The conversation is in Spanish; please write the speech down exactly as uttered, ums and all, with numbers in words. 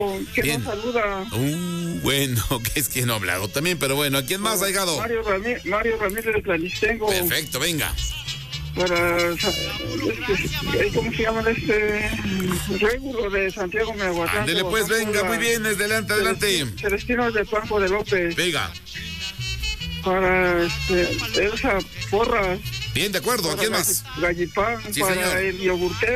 que Bien. nos saluda. Uh, bueno, que es que no he hablado también, pero bueno, ¿a quién más ha llegado? Mario Ramírez, Mario Ramírez de Tlalistengo. Perfecto, venga. Para, este, ¿cómo se llama este? Régulo de Santiago Meahuatlán. Ándele pues, venga, muy bien, adelante, adelante. Celestino de Campo de López. Venga. Para, este, Elsa Porras. Bien, de acuerdo, ¿a quién más? Gallipán, Sí, para señor. el yogurtero.